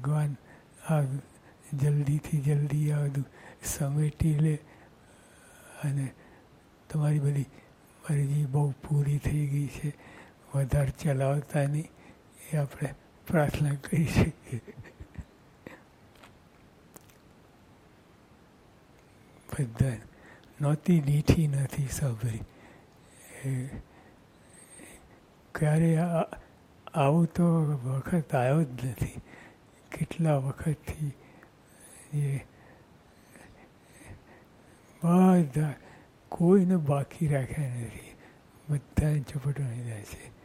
ભગવાન આ જલ્દીથી જલ્દી આ બધું સમેટી લે અને તમારી બધી અરજી બહુ પૂરી થઈ ગઈ છે, વધારે ચલાવતા નહીં, એ આપણે પ્રાર્થના કરી શકીએ. બધા નહોતી દીઠી નથી સાંભળી. ક્યારે આવું તો વખત આવ્યો જ નથી. કેટલા વખતથી એ બધા કોઈને બાકી રાખ્યા નથી, બધા ઝપટવાની જાય છે.